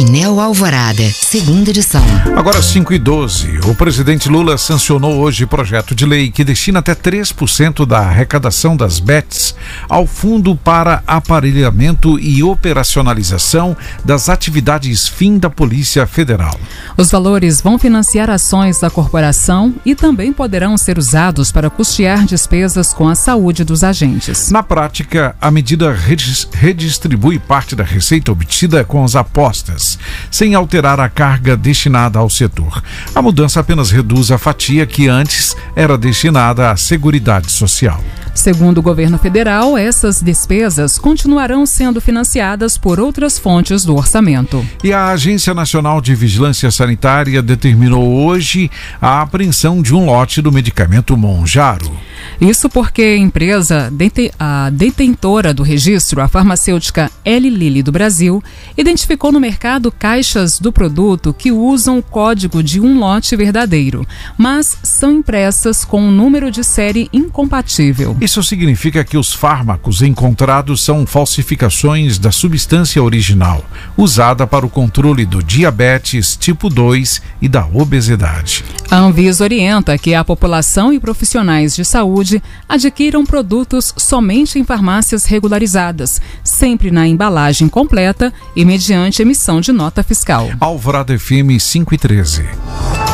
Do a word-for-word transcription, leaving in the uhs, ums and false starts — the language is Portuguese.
Painel Alvorada, segunda edição. Agora cinco e doze. O presidente Lula sancionou hoje projeto de lei que destina até três por cento da arrecadação das B E Ts ao Fundo para Aparelhamento e Operacionalização das Atividades Fim da Polícia Federal. Os valores vão financiar ações da corporação e também poderão ser usados para custear despesas com a saúde dos agentes. Na prática, a medida redistribui parte da receita obtida com as apostas, sem alterar a carga destinada ao setor. A mudança apenas reduz a fatia que antes era destinada à Seguridade Social. Segundo o governo federal, essas despesas continuarão sendo financiadas por outras fontes do orçamento. E a Agência Nacional de Vigilância Sanitária determinou hoje a apreensão de um lote do medicamento Mounjaro. Isso porque a empresa, a detentora do registro, a farmacêutica Eli Lilly do Brasil, identificou no mercado caixas do produto que usam o código de um lote verdadeiro, mas são impressas com um número de série incompatível. Isso significa que os fármacos encontrados são falsificações da substância original, usada para o controle do diabetes tipo dois e da obesidade. A Anvisa orienta que a população e profissionais de saúde adquiram produtos somente em farmácias regularizadas, sempre na embalagem completa e mediante emissão de nota fiscal. Alvorada F M cinco e treze.